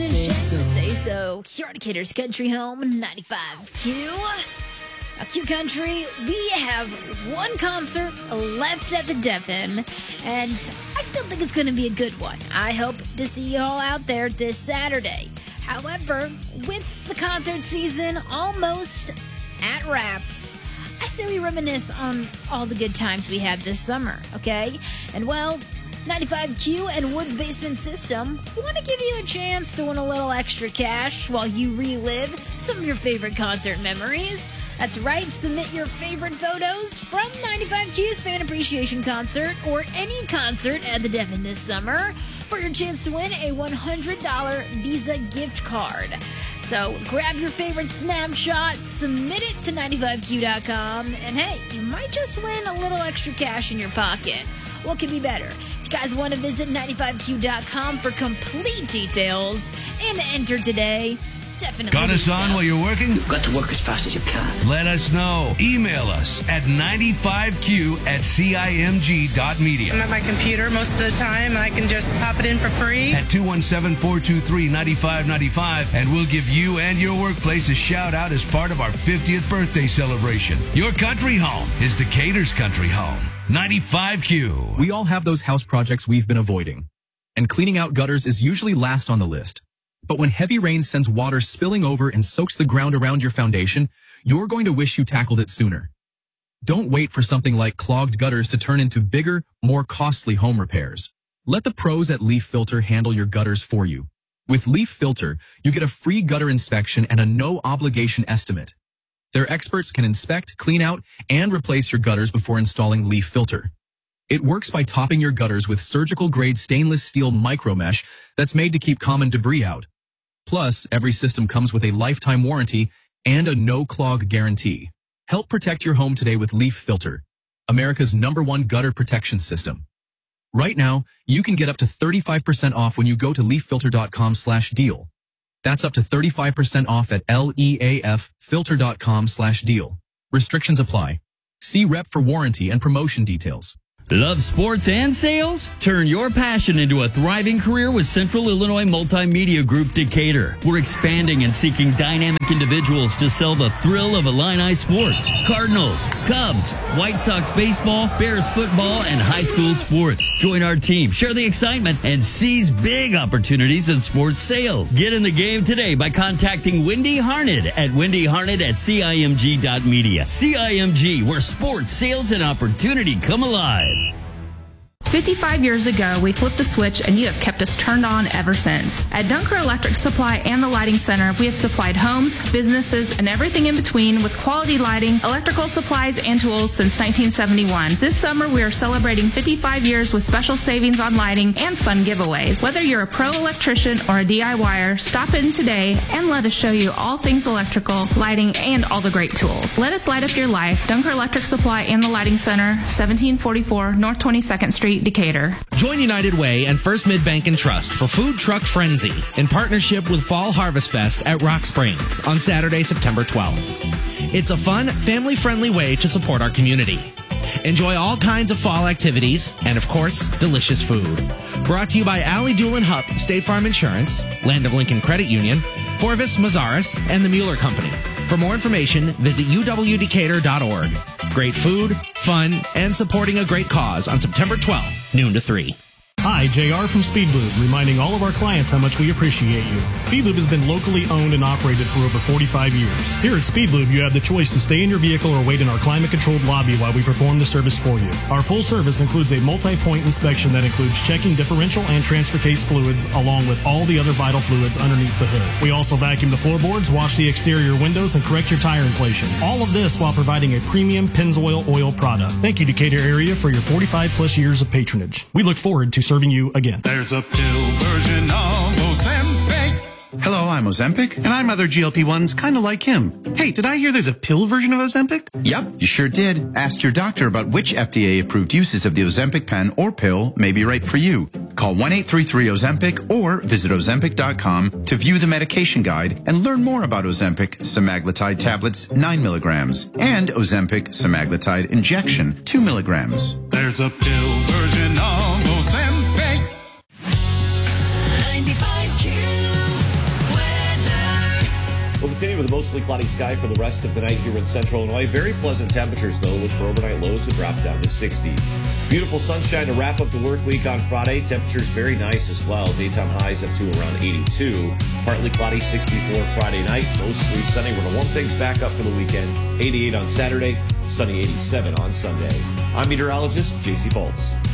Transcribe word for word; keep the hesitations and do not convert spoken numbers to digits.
Say so. Say so. Here on Decatur's Country Home, ninety-five Q. Now, Q Country, we have one concert left at the Devon, and I still think it's going to be a good one. I hope to see you all out there this Saturday. However, with the concert season almost at wraps, I say we reminisce on all the good times we had this summer, okay? And well, ninety-five Q and Woods Basement System want to give you a chance to win a little extra cash while you relive some of your favorite concert memories. That's right, submit your favorite photos from ninety-five Q's Fan Appreciation Concert or any concert at the Devon this summer for your chance to win a one hundred dollars Visa gift card. So grab your favorite snapshot, submit it to ninety-five Q dot com, and hey, you might just win a little extra cash in your pocket. What could be better? If you guys want to visit ninety-five Q dot com for complete details and enter today, definitely. Got us on so. while you're working? You've got to work as fast as you can. Let us know. Email us at ninety-five Q at C I M G dot media. I'm at my computer most of the time, and I can just pop it in for free. At two one seven, four two three, nine five nine five, and we'll give you and your workplace a shout out as part of our fiftieth birthday celebration. Your country home is Decatur's Country Home. ninety-five Q. We all have those house projects we've been avoiding, and cleaning out gutters is usually last on the list. But when heavy rain sends water spilling over and soaks the ground around your foundation, you're going to wish you tackled it sooner. Don't wait for something like clogged gutters to turn into bigger, more costly home repairs. Let the pros at Leaf Filter handle your gutters for you. With Leaf Filter, you get a free gutter inspection and a no-obligation estimate. Their experts can inspect, clean out, and replace your gutters before installing Leaf Filter. It works by topping your gutters with surgical-grade stainless steel micromesh that's made to keep common debris out. Plus, every system comes with a lifetime warranty and a no-clog guarantee. Help protect your home today with Leaf Filter, America's number one gutter protection system. Right now, you can get up to thirty-five percent off when you go to leaf filter dot com slash deal. That's up to thirty-five percent off at leaf filter dot com slash deal. Restrictions apply. See rep for warranty and promotion details. Love sports and sales? Turn your passion into a thriving career with Central Illinois Multimedia Group Decatur. We're expanding and seeking dynamic individuals to sell the thrill of Illini sports. Cardinals, Cubs, White Sox baseball, Bears football, and high school sports. Join our team, share the excitement, and seize big opportunities in sports sales. Get in the game today by contacting Wendy Harned at wendy harned at C I M G dot media. C I M G, where sports, sales, and opportunity come alive. fifty-five years ago, we flipped the switch and you have kept us turned on ever since. At Dunker Electric Supply and the Lighting Center, we have supplied homes, businesses, and everything in between with quality lighting, electrical supplies, and tools since nineteen seventy-one. This summer, we are celebrating fifty-five years with special savings on lighting and fun giveaways. Whether you're a pro electrician or a DIYer, stop in today and let us show you all things electrical, lighting, and all the great tools. Let us light up your life. Dunker Electric Supply and the Lighting Center, seventeen forty-four North twenty-second Street, Decatur. Join United Way and First Mid-Bank and Trust for Food Truck Frenzy in partnership with Fall Harvest Fest at Rock Springs on Saturday, September twelfth. It's a fun, family-friendly way to support our community. Enjoy all kinds of fall activities and, of course, delicious food. Brought to you by Allie Doolin Hupp, State Farm Insurance, Land of Lincoln Credit Union, Forvis Mazzaris, and the Mueller Company. For more information, visit u w decatur dot org. Great food, fun, and supporting a great cause on September twelfth, noon to three. Hi, J R from Speedlube, reminding all of our clients how much we appreciate you. Speedlube has been locally owned and operated for over forty-five years. Here at Speedlube, you have the choice to stay in your vehicle or wait in our climate-controlled lobby while we perform the service for you. Our full service includes a multi-point inspection that includes checking differential and transfer case fluids, along with all the other vital fluids underneath the hood. We also vacuum the floorboards, wash the exterior windows, and correct your tire inflation. All of this while providing a premium Pennzoil oil product. Thank you, Decatur area, for your forty-five plus years of patronage. We look forward to serving you again. There's a pill version of Ozempic. Hello, I'm Ozempic, and I'm other G L P ones kind of like him. Hey, did I hear there's a pill version of Ozempic? Yep, you sure did. Ask your doctor about which F D A-approved uses of the Ozempic pen or pill may be right for you. Call one eight three three Ozempic or visit ozempic dot com to view the medication guide and learn more about Ozempic semaglutide tablets nine milligrams and Ozempic semaglutide injection two milligrams. There's a pill version of Ozempic. ninety-five Q. continue with a mostly cloudy sky for the rest of the night here in central Illinois. Very pleasant temperatures, though, with for overnight lows to drop down to sixty. Beautiful sunshine to wrap up the work week on Friday. Temperatures very nice as well. Daytime highs up to around eighty-two. Partly cloudy, sixty-four Friday night. Mostly sunny. We're going to warm things back up for the weekend. eighty-eight on Saturday, sunny eighty-seven on Sunday. I'm meteorologist J C Bolts.